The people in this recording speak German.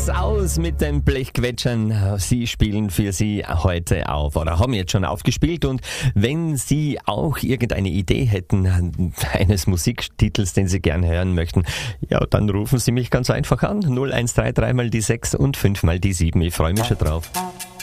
Macht's aus mit dem Blechquetschern. Sie spielen für Sie heute auf oder haben jetzt schon aufgespielt. Und wenn Sie auch irgendeine Idee hätten eines Musiktitels, den Sie gerne hören möchten, ja, dann rufen Sie mich ganz einfach an. 0133 mal die 6 und 5 mal die 7. Ich freue mich schon drauf.